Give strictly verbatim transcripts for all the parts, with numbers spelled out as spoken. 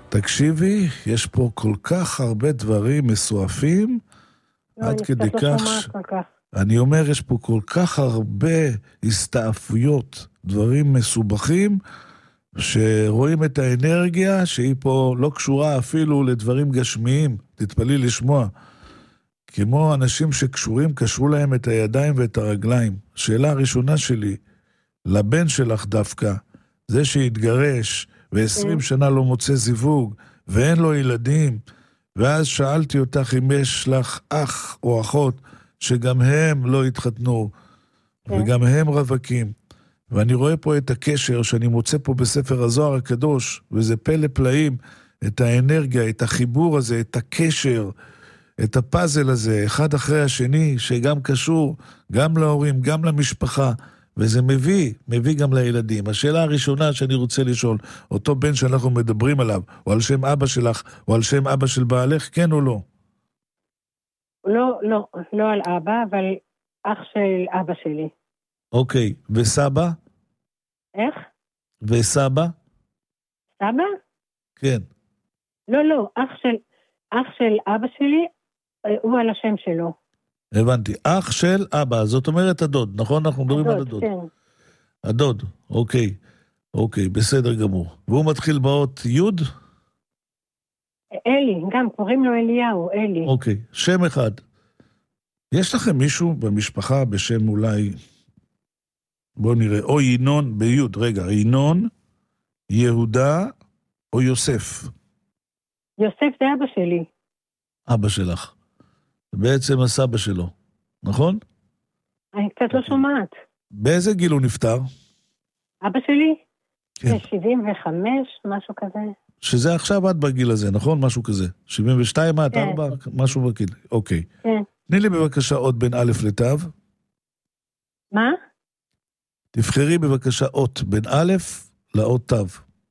תקשיבי, יש פה כל כך הרבה דברים מסועפים, עד כדי כך, ש... אני אומר, יש פה כל כך הרבה הסתעפויות, דברים מסובכים, שרואים את האנרגיה שהיא פה לא קשורה אפילו לדברים גשמיים, תתפלאי לשמוע. כמו אנשים שקשורים, קשרו להם את הידיים ואת הרגליים. שאלה הראשונה שלי, לבן שלך דווקא, זה שהתגרש ועשרים שנה לא מוצא זיווג, ואין לו ילדים, ואז שאלתי אותך אם יש לך אח או אחות, שגם הם לא התחתנו, וגם הם רווקים. ואני רואה פה את הקשר שאני מוצא פה בספר הזוהר הקדוש, וזה פלא פלאים, את האנרגיה, את החיבור הזה, את הקשר, את הפאזל הזה, אחד אחרי השני, שגם קשור גם להורים, גם למשפחה, וזה מביא, מביא גם לילדים. השאלה הראשונה שאני רוצה לשאול, אותו בן שאנחנו מדברים עליו, או על שם אבא שלך, או על שם אבא של בעלך, כן או לא? לא, לא, לא על אבא, אבל אח של אבא שלי. אוקיי, וסבא? איך? וסבא? סבא? כן. לא, לא, אח של, אח של אבא שלי, הוא על השם שלו. הבנתי, אח של אבא, זאת אומרת הדוד, נכון? אנחנו מדברים הדוד, על הדוד. כן. הדוד, אוקיי, אוקיי, בסדר גמור. והוא מתחיל באות יוד? אלי, גם קוראים לו אליהו, אלי. אוקיי, שם אחד. יש לכם מישהו במשפחה בשם אולי, בואו נראה, או ינון ביוד, רגע, ינון, יהודה או יוסף? יוסף זה אבא שלי. אבא שלך. בעצם הסבא שלו, נכון? אני קצת לא שומעת. באיזה גיל הוא נפטר? אבא שלי? כן. שבעים וחמש, משהו כזה. שזה עכשיו עד בגיל הזה, נכון? משהו כזה. שבעים ושתיים עד כן. ארבע, משהו בגיל. אוקיי. כן. תני לי בבקשה עוד בין א' לתו. מה? תבחרי בבקשה אות בין א' לאות תו.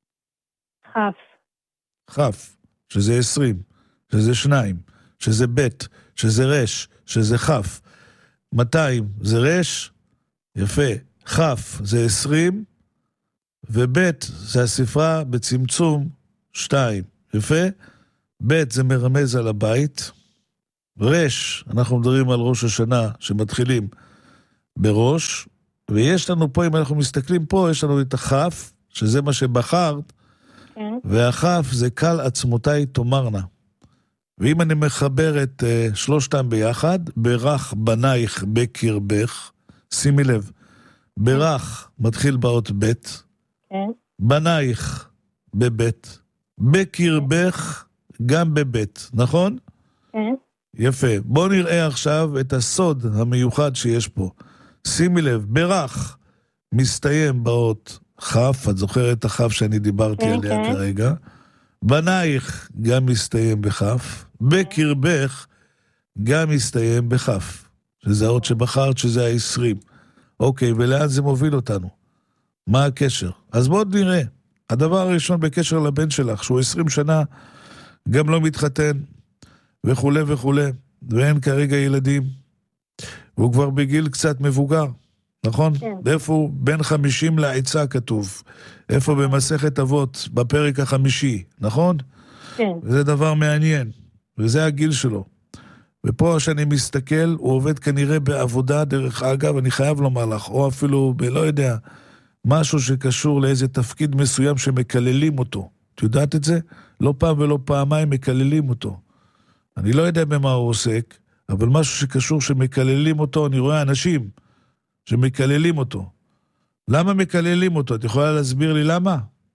חף. חף, שזה עשרים, שזה שניים, שזה ב', שזה רש, שזה חף. מאתיים זה רש, יפה. חף זה עשרים, וב' זה הספרה בצמצום שתיים, יפה. ב' זה מרמז על הבית. רש, אנחנו מדברים על ראש השנה שמתחילים בראש, ויש לנו פה, אם אנחנו מסתכלים פה, יש לנו את החף, שזה מה שבחרת, כן. והחף זה קל עצמותיי תאמרנה. ואם אני מחבר את uh, שלושתם ביחד, ברך בנייך בקרבך, שימי לב, ברך מתחיל באות ב', כן. בנייך בבית, בקרבך גם בבית, נכון? כן. יפה. בואו נראה עכשיו את הסוד המיוחד שיש פה. שימי לב, ברך מסתיים באות חף, את זוכרת את החף שאני דיברתי כן, עליה כן. כרגע, בנייך גם מסתיים בחף, בקרבך גם מסתיים בחף, שזה האות שבחרת שזה ה-עשרים. אוקיי, ולאן זה מוביל אותנו? מה הקשר? אז בואו נראה. הדבר הראשון בקשר לבן שלך, שהוא עשרים שנה גם לא מתחתן, וכו' וכו', ואין כרגע ילדים, והוא כבר בגיל קצת מבוגר, נכון? כן. איפה הוא? בין חמישים לעצה כתוב. איפה במסכת אבות, בפרק החמישי, נכון? כן. וזה דבר מעניין, וזה הגיל שלו. ופה שאני מסתכל, הוא עובד כנראה בעבודה, דרך אגב, אני חייב לומר לך, או אפילו, לא יודע, משהו שקשור לאיזה תפקיד מסוים שמקללים אותו. את יודעת את זה? לא פעם ולא פעמיים מקללים אותו. אני לא יודע במה הוא עוסק, אבל משהו שקשור שמקללים אותו, אני רואה אנשים שמקללים אותו. למה מקללים אותו? את יכולה להסביר לי למה?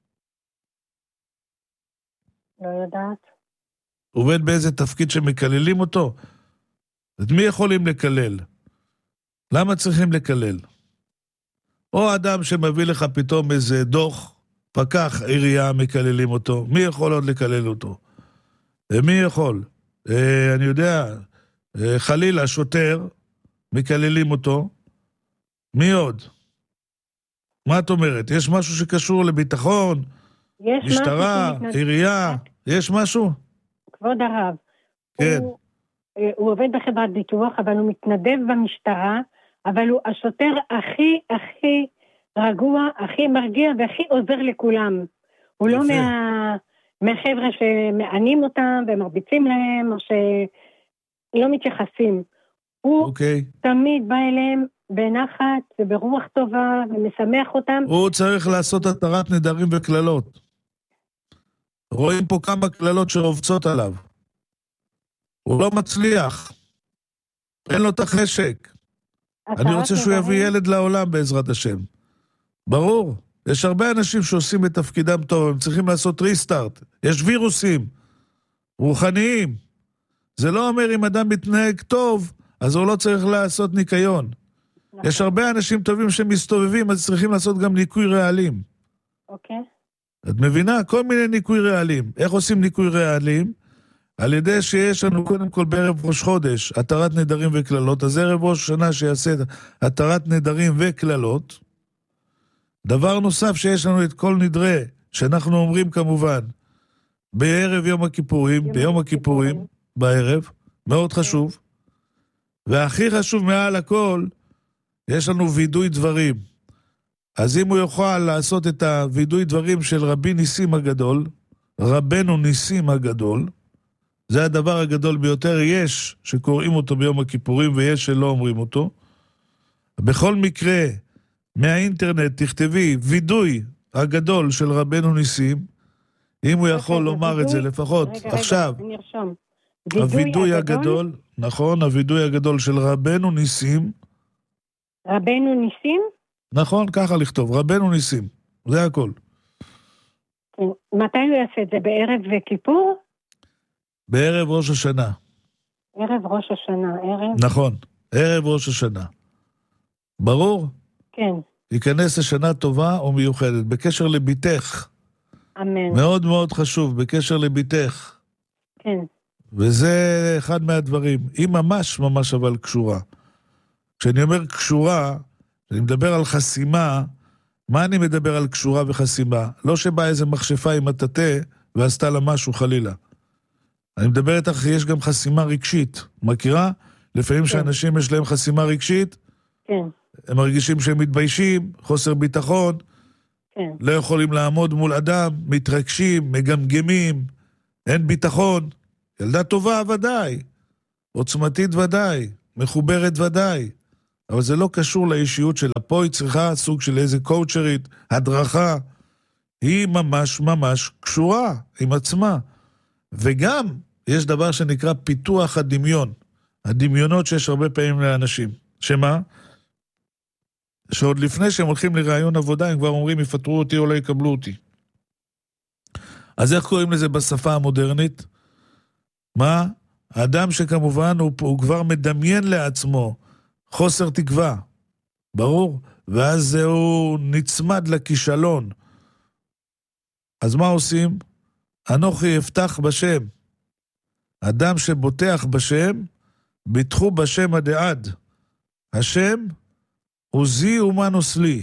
לא יודעת. עובד באיזה תפקיד שמקללים אותו? את מי יכולים לקלל? למה צריכים לקלל? או אדם שמביא לך פתאום איזה דוח, פקח עירייה מקללים אותו, מי יכול עוד לקלל אותו? מי יכול? אה, אני יודע, אה, חלילה, שוטר, מקללים אותו, מי עוד? מה את אומרת? יש משהו שקשור לביטחון, יש משטרה, משהו שמתנד... עירייה, יש משהו? כבוד הרב. כן. הוא, הוא עובד בחברת ביטוח, אבל הוא מתנדב במשטרה, אבל הוא השוטר הכי, הכי רגוע, הכי מרגיע והכי עוזר לכולם. הוא לא מה, מהחבר'ה שמענים אותם ומרביצים להם, או שלא מתייחסים. הוא אוקיי. תמיד בא אליהם בנחת וברוח טובה ומשמח אותם. הוא צריך לעשות התרת נדרים וכללות. רואים פה כמה כללות שרובצות עליו. הוא לא מצליח. אין לו את החשק. אני רוצה שהוא יביא ילד לעולם בעזרת השם. ברור. יש הרבה אנשים שעושים את תפקידם טוב, הם צריכים לעשות ריסטארט. יש וירוסים, רוחניים. זה לא אומר אם אדם מתנהג טוב, אז הוא לא צריך לעשות ניקיון. נכון. יש הרבה אנשים טובים שמסתובבים, אז צריכים לעשות גם ניקוי רעלים. אוקיי. את מבינה? כל מיני ניקוי רעלים. איך עושים ניקוי רעלים? על ידי שיש לנו קודם כל בערב ראש חודש, התרת נדרים וכללות, אז ערב ראש שנה שיעשה התרת נדרים וכללות. דבר נוסף שיש לנו את כל נדרה, שאנחנו אומרים כמובן, בערב יום הכיפורים, ביום הכיפורים, בערב, מאוד חשוב. והכי חשוב מעל הכל, יש לנו וידוי דברים. אז אם הוא יוכל לעשות את הוידוי דברים של רבי ניסים הגדול, רבנו ניסים הגדול, זה הדבר הגדול ביותר, יש שקוראים אותו ביום הכיפורים ויש שלא אומרים אותו. בכל מקרה, מהאינטרנט תכתבי וידוי הגדול של רבנו ניסים, אם הוא יכול לומר את זה לפחות עכשיו. הוידוי הגדול, נכון, הוידוי הגדול של רבנו ניסים. רבנו ניסים? נכון, ככה לכתוב, רבנו ניסים, זה הכל. מתי הוא יעשה את זה? בערב וכיפור? בערב ראש השנה. ערב ראש השנה, ערב? נכון, ערב ראש השנה. ברור? כן. ייכנס לשנה טובה או מיוחדת. בקשר לביתך. אמן. מאוד מאוד חשוב, בקשר לביתך. כן. וזה אחד מהדברים. היא ממש ממש אבל קשורה. כשאני אומר קשורה, אני מדבר על חסימה, מה אני מדבר על קשורה וחסימה? לא שבא איזה מכשפה עם הטטה ועשתה לה משהו חלילה. אני מדבר איתך, יש גם חסימה רגשית. מכירה? לפעמים כן. שאנשים יש להם חסימה רגשית, כן. הם מרגישים שהם מתביישים, חוסר ביטחון, כן. לא יכולים לעמוד מול אדם, מתרגשים, מגמגמים, אין ביטחון. ילדה טובה ודאי, עוצמתית ודאי, מחוברת ודאי, אבל זה לא קשור לאישיות שלה. פה היא צריכה סוג של איזה קואוצ'רית, הדרכה, היא ממש ממש קשורה עם עצמה. וגם יש דבר שנקרא פיתוח הדמיון, הדמיונות שיש הרבה פעמים לאנשים. שמה? שעוד לפני שהם הולכים לרעיון עבודה, הם כבר אומרים, יפטרו אותי או לא יקבלו אותי. אז איך קוראים לזה בשפה המודרנית? מה? האדם שכמובן הוא, הוא כבר מדמיין לעצמו חוסר תקווה, ברור? ואז הוא נצמד לכישלון. אז מה עושים? אנוכי אפתח בשם. אדם שבוטח בשם, ביטחו בשם הדעד. השם עוזי ומנוס לי.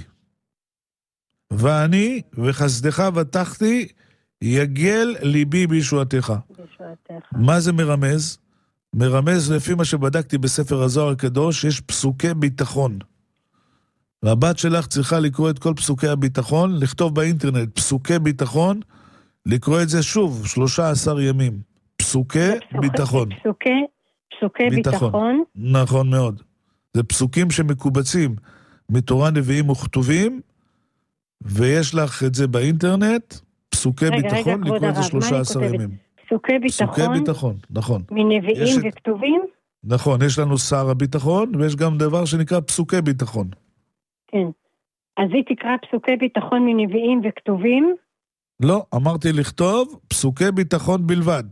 ואני וחסדך בטחתי, יגל ליבי בישועתך. בישועתך. מה זה מרמז? מרמז לפי מה שבדקתי בספר הזוהר הקדוש, יש פסוקי ביטחון. והבת שלך צריכה לקרוא את כל פסוקי הביטחון, לכתוב באינטרנט פסוקי ביטחון, לקרוא את זה שוב, שלושה עשר ימים. פסוקי פסוק, ביטחון. פסוקי, פסוקי ביטחון. ביטחון. נכון מאוד. זה פסוקים שמקובצים מתורה נביאים וכתובים, ויש לך את זה באינטרנט, פסוקי רגע, ביטחון, רגע, לקרוא את זה שלושה עשר ימים. פסוקי ביטחון. פסוקי ביטחון, נכון. מנביאים וכתובים? נכון, יש לנו שר הביטחון, ויש גם דבר שנקרא פסוקי ביטחון. כן. אז היא תקרא פסוקי ביטחון מנביאים וכתובים? לא, אמרתי לכתוב פסוקי ביטחון בלבד.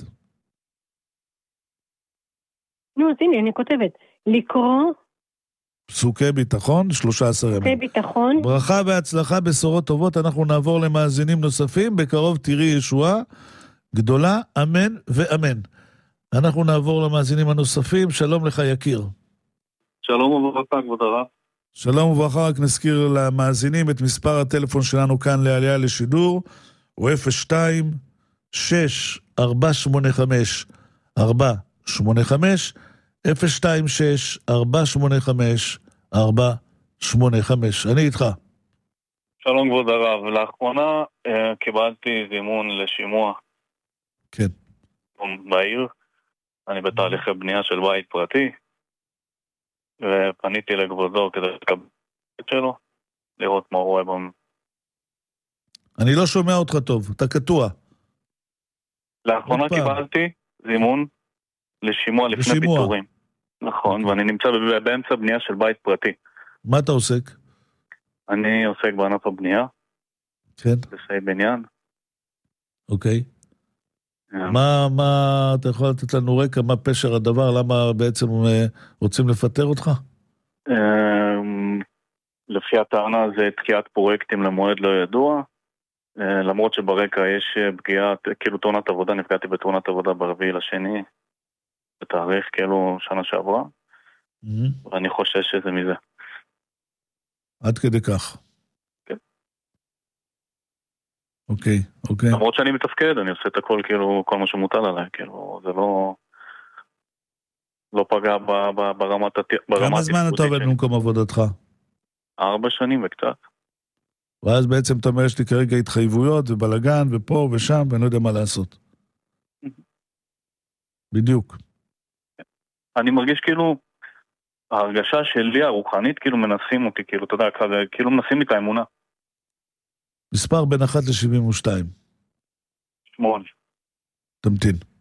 נו, אז הנה, אני כותבת. לקרוא... פסוקי ביטחון, שלושה עשר ימים. פסוקי ביטחון. ברכה והצלחה, בשורות טובות, אנחנו נעבור למאזינים נוספים, בקרוב תראי ישועה גדולה, אמן ואמן. אנחנו נעבור למאזינים הנוספים, שלום לך יקיר. שלום וברכה, כבוד הרב. שלום וברכה, רק נזכיר למאזינים את מספר הטלפון שלנו כאן לעלייה לשידור, הוא אפס שתיים שש ארבע שמונה חמש ארבע שמונה חמש, אפס שתיים שש ארבע שמונה חמש ארבע שמונה חמש. אני איתך. שלום כבוד הרב, לאחרונה אה, קיבלתי זימון לשימוע כן. בעיר, אני בתהליכי בנייה של בית פרטי, ופניתי לכבודו כדי לקבל את שלו, לראות מה הוא רואה בם. אני לא שומע אותך טוב, אתה קטוע. לאחרונה קיבלתי זימון לשימוע לפני פיטורים. נכון, ואני נמצא באמצע בנייה של בית פרטי. מה אתה עוסק? אני עוסק בענף הבנייה. כן. בסעי בניין. אוקיי. מה, מה, אתה יכול לתת לנו רקע, מה פשר הדבר, למה בעצם רוצים לפטר אותך? לפי הטענה זה תקיעת פרויקטים למועד לא ידוע, למרות שברקע יש פגיעה, כאילו תאונת עבודה, נפגעתי בתאונת עבודה ברביעי לשני, בתאריך כאילו שנה שעברה, ואני חושש שזה מזה. עד כדי כך. כן. אוקיי, אוקיי. למרות שאני מתפקד, אני עושה את הכל כאילו, כל מה שמוטל עליי, כאילו, זה לא, לא פגע ברמת, כמה זמן אתה עובד במקום עבודתך? ארבע שנים וקצת. ואז בעצם אתה אומר, יש לי כרגע התחייבויות ובלגן ופה ושם, ואני לא יודע מה לעשות. בדיוק. אני מרגיש כאילו, ההרגשה שלי הרוחנית, כאילו מנסים אותי, כאילו, אתה יודע, כאילו מנסים לי את האמונה. מספר בין אחת לשבעים ושתיים. שמונה. תמתין.